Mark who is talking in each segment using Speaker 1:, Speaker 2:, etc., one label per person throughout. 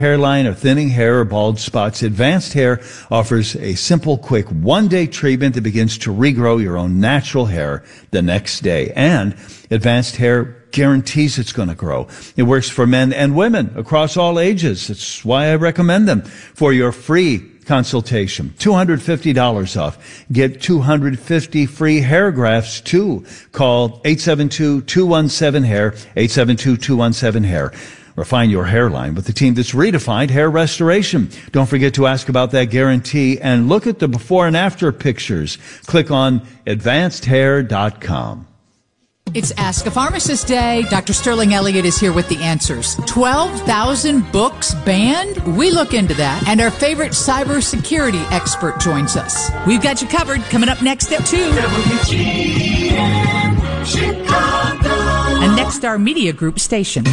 Speaker 1: hairline or thinning hair or bald spots, Advanced Hair offers a simple, quick, one-day treatment that begins to regrow your own natural hair the next day. And Advanced Hair guarantees it's going to grow. It works for men and women across all ages. That's why I recommend them. For your free consultation, $250 off. Get 250 free hair grafts too. Call 872-217-HAIR, 872-217-HAIR. Refine your hairline with the team that's redefined hair restoration. Don't forget to ask about that guarantee and look at the before and after pictures. Click on advancedhair.com.
Speaker 2: It's Ask a Pharmacist Day. Dr. Sterling Elliott is here with the answers. 12,000 books banned? We look into that. And our favorite cybersecurity expert joins us. We've got you covered. Coming up next at 2. WGN Chicago. And next, our Media Group station.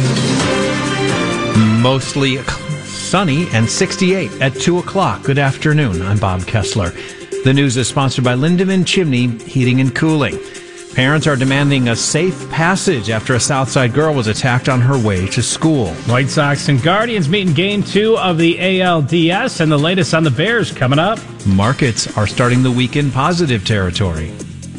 Speaker 3: Mostly sunny and 68 at 2 o'clock. Good afternoon. I'm Bob Kessler. The news is sponsored by Lindemann Chimney Heating and Cooling. Parents are demanding a safe passage after a Southside girl was attacked on her way to school.
Speaker 4: White Sox and Guardians meet in Game 2 of the ALDS, and the latest on the Bears coming up.
Speaker 3: Markets are starting the week in positive territory.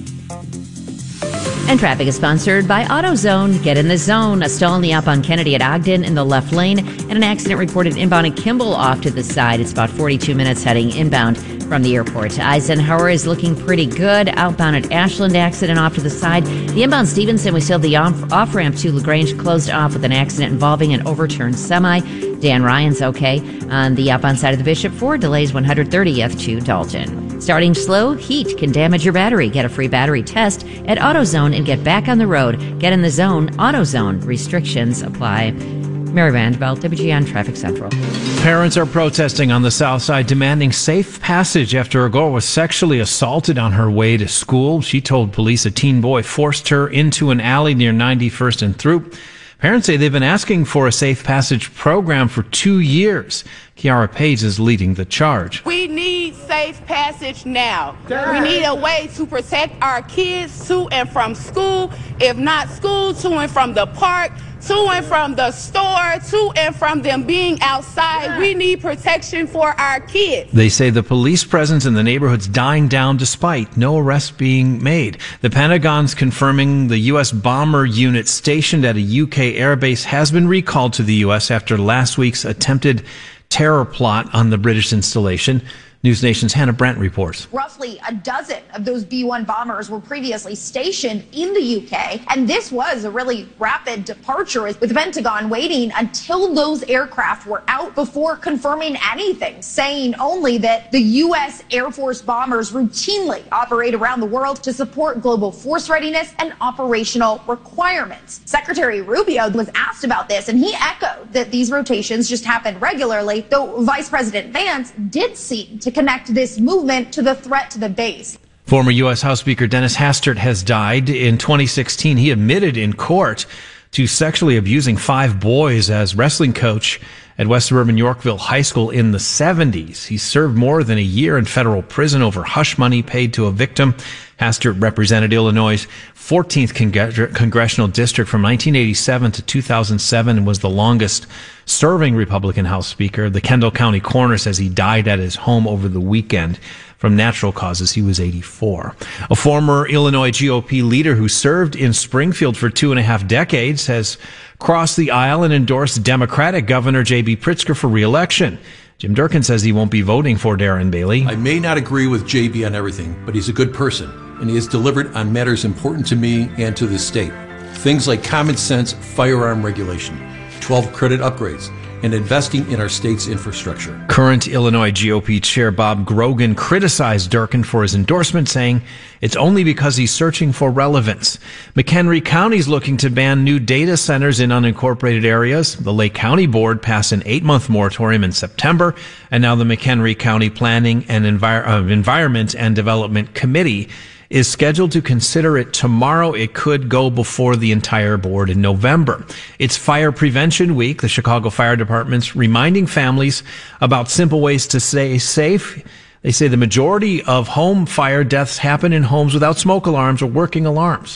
Speaker 5: And traffic is sponsored by AutoZone. Get in the zone. A stall in the up on Kennedy at Ogden in the left lane, and an accident reported inbound at Kimball off to the side. It's about 42 minutes heading inbound from the airport. Eisenhower is looking pretty good. Outbound at Ashland, accident off to the side. The inbound Stevenson, we still have the off-ramp to LaGrange closed off with an accident involving an overturned semi. Dan Ryan's okay. On the outbound side of the Bishop, 4 delays 130th to Dalton. Starting slow, heat can damage your battery. Get a free battery test at AutoZone and get back on the road. Get in the zone. AutoZone. Restrictions apply. Mary Vanderbilt, WGN Traffic Central.
Speaker 3: Parents are protesting on the South Side, demanding safe passage after a girl was sexually assaulted on her way to school. She told police a teen boy forced her into an alley near 91st and Throop. Parents say they've been asking for a safe passage program for 2 years. Kiara Page is leading the charge.
Speaker 6: We need safe passage now. We need a way to protect our kids to and from school. If not school, to and from the park, to and from the store, to and from them being outside. We need protection for our kids.
Speaker 3: They say the police presence in the neighborhood's dying down despite no arrests being made. The Pentagon's confirming the U.S. bomber unit stationed at a UK airbase has been recalled to the U.S. after last week's attempted terror plot on the British installation. News Nation's Hannah Brandt reports.
Speaker 7: Roughly a dozen of those B-1 bombers were previously stationed in the UK, and this was a really rapid departure, with the Pentagon waiting until those aircraft were out before confirming anything, saying only that the U.S. Air Force bombers routinely operate around the world to support global force readiness and operational requirements. Secretary Rubio was asked about this, and he echoed that these rotations just happen regularly, though Vice President Vance did seem to connect this movement to the threat to the base.
Speaker 3: Former U.S. House Speaker Dennis Hastert has died. In 2016, he admitted in court to sexually abusing 5 boys as wrestling coach at West Suburban Yorkville High School in the 70s. He served more than a year in federal prison over hush money paid to a victim. Hastert represented Illinois' 14th congressional district from 1987 to 2007 and was the longest serving Republican House Speaker. The Kendall County coroner says he died at his home over the weekend from natural causes. He was 84. A former Illinois GOP leader who served in Springfield for 2.5 decades has crossed the aisle and endorsed Democratic Governor J.B. Pritzker for re-election. Jim Durkin says he won't be voting for Darren Bailey.
Speaker 8: I may not agree with JB on everything, but he's a good person, and he has delivered on matters important to me and to the state. Things like common sense firearm regulation, 12 credit upgrades, and investing in our state's infrastructure.
Speaker 3: Current Illinois GOP Chair Bob Grogan criticized Durkin for his endorsement, saying it's only because he's searching for relevance. McHenry County is looking to ban new data centers in unincorporated areas. The Lake County Board passed an 8-month moratorium in September, and now the McHenry County Planning and Environment and Development Committee is scheduled to consider it tomorrow. It could go before the entire board in November. It's Fire Prevention Week. The Chicago Fire Department's reminding families about simple ways to stay safe. They say the majority of home fire deaths happen in homes without smoke alarms or working alarms.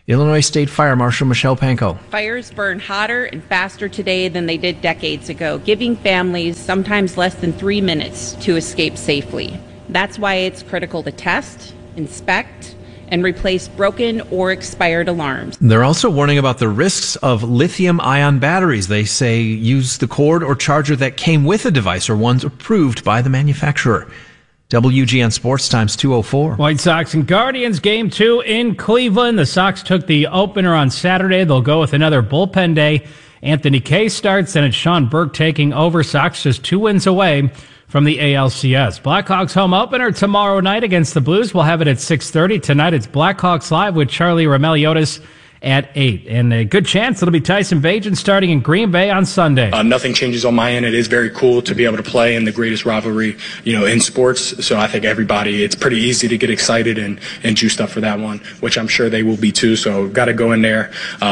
Speaker 3: Illinois State Fire Marshal Michelle Pankow.
Speaker 9: Fires burn hotter and faster today than they did decades ago, giving families sometimes less than 3 minutes to escape safely. That's why it's critical to test, inspect, and replace broken or expired alarms.
Speaker 3: They're also warning about the risks of lithium-ion batteries. They say use the cord or charger that came with a device or ones approved by the manufacturer. WGN Sports Times 2:04.
Speaker 4: White Sox and Guardians game 2 in Cleveland. The Sox took the opener on Saturday. They'll go with another bullpen day. Anthony Kay starts, and it's Sean Burke taking over. Sox just 2 wins away from the ALCS. Blackhawks home opener tomorrow night against the Blues. We'll have it at 6:30. Tonight it's Blackhawks Live with Charlie Roumeliotis at 8. And a good chance it'll be Tyson Bagent starting in Green Bay on Sunday.
Speaker 10: Nothing changes on my end. It is very cool to be able to play in the greatest rivalry, in sports. So I think it's pretty easy to get excited and juiced up for that one, which I'm sure they will be too. So got to go in there,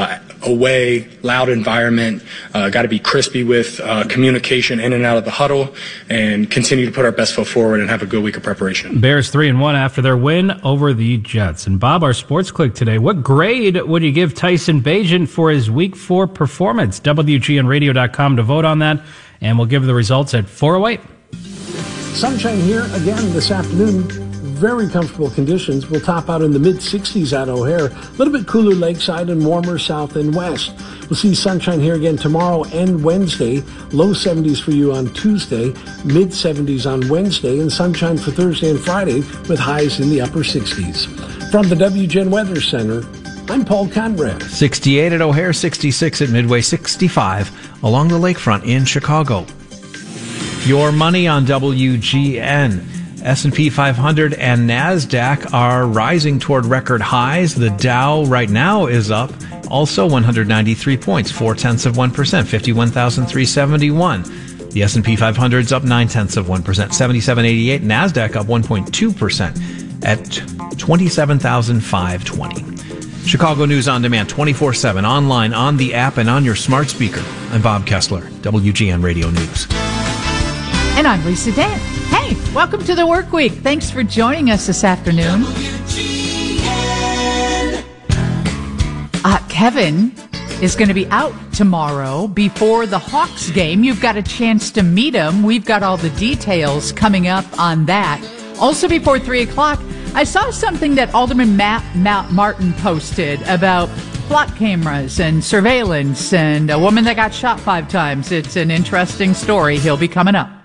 Speaker 10: away, loud environment, got to be crispy with communication in and out of the huddle, and continue to put our best foot forward and have a good week of preparation.
Speaker 4: Bears 3-1 after their win over the Jets. And Bob, our sports click today, what grade would you give Tyson Bagent for his Week 4 performance? WGNradio.com to vote on that, and we'll give the results at 4:08.
Speaker 11: Sunshine here again this afternoon. Very comfortable conditions. We'll top out in the mid-60s at O'Hare. A little bit cooler lakeside and warmer south and west. We'll see sunshine here again tomorrow and Wednesday. Low 70s for you on Tuesday, mid-70s on Wednesday, and sunshine for Thursday and Friday with highs in the upper 60s. From the WGN Weather Center, I'm Paul Conrad.
Speaker 3: 68 at O'Hare, 66 at Midway, 65 along the lakefront in Chicago. Your money on WGN. S&P 500 and NASDAQ are rising toward record highs. The Dow right now is up also 193 points, 0.4%, 51,371. The S&P 500 is up 0.9%, 7788. NASDAQ up 1.2% at 27,520. Chicago News on Demand, 24/7, online, on the app, and on your smart speaker. I'm Bob Kessler, WGN Radio News.
Speaker 2: And I'm Lisa Dan. Hey, welcome to the work week. Thanks for joining us this afternoon. Kevin is going to be out tomorrow before the Hawks game. You've got a chance to meet him. We've got all the details coming up on that. Also before 3 o'clock, I saw something that Alderman Matt Martin posted about flock cameras and surveillance and a woman that got shot 5 times. It's an interesting story. He'll be coming up.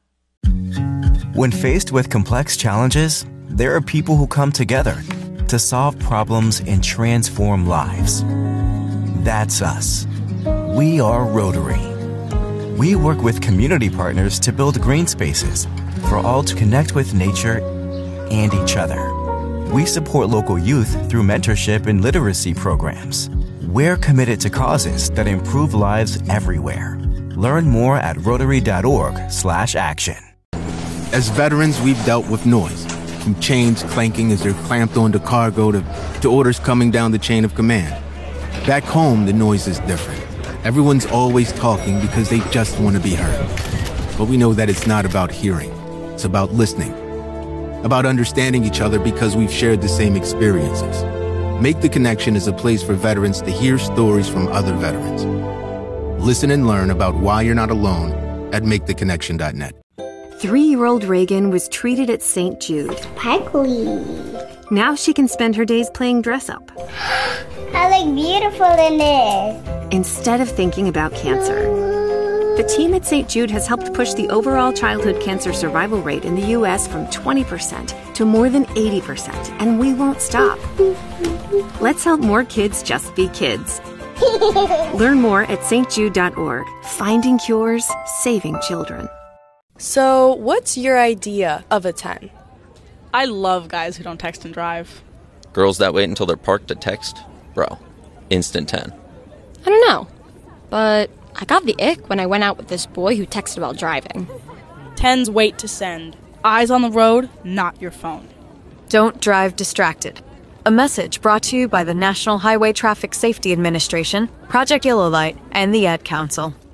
Speaker 12: When faced with complex challenges, there are people who come together to solve problems and transform lives. That's us. We are Rotary. We work with community partners to build green spaces for all to connect with nature and each other. We support local youth through mentorship and literacy programs. We're committed to causes that improve lives everywhere. Learn more at Rotary.org/action.
Speaker 13: As veterans, we've dealt with noise, from chains clanking as they're clamped onto cargo to orders coming down the chain of command. Back home, the noise is different. Everyone's always talking because they just want to be heard. But we know that it's not about hearing. It's about listening. About understanding each other because we've shared the same experiences. Make the Connection is a place for veterans to hear stories from other veterans. Listen and learn about why you're not alone at maketheconnection.net.
Speaker 14: 3-year-old Reagan was treated at St. Jude.
Speaker 15: Sparkly.
Speaker 14: Now she can spend her days playing dress-up.
Speaker 15: I look beautiful in this.
Speaker 14: Instead of thinking about cancer. The team at St. Jude has helped push the overall childhood cancer survival rate in the U.S. from 20% to more than 80%, and we won't stop. Let's help more kids just be kids. Learn more at stjude.org. Finding cures, saving children.
Speaker 16: So, what's your idea of a 10? I love guys who don't text and drive.
Speaker 17: Girls that wait until they're parked to text? Bro, instant 10.
Speaker 18: I don't know, but I got the ick when I went out with this boy who texted while driving.
Speaker 16: 10s wait to send. Eyes on the road, not your phone.
Speaker 19: Don't drive distracted. A message brought to you by the National Highway Traffic Safety Administration, Project Yellow Light, and the Ad Council.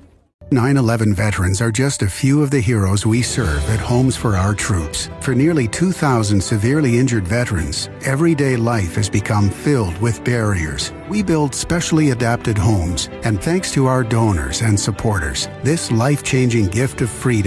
Speaker 20: 9/11 veterans are just a few of the heroes we serve at Homes for Our Troops. For nearly 2,000 severely injured veterans, everyday life has become filled with barriers. We build specially adapted homes, and thanks to our donors and supporters, this life-changing gift of freedom